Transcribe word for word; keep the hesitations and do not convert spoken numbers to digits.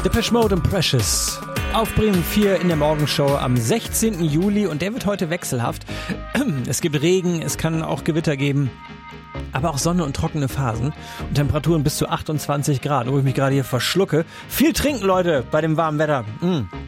Depeche Mode und Precious auf Bremen vier in der Morgenshow am sechzehnten Juli und der wird heute wechselhaft. Es gibt Regen, es kann auch Gewitter geben, aber auch Sonne und trockene Phasen und Temperaturen bis zu achtundzwanzig Grad, wo ich mich gerade hier verschlucke. Viel trinken, Leute, bei dem warmen Wetter. Mm.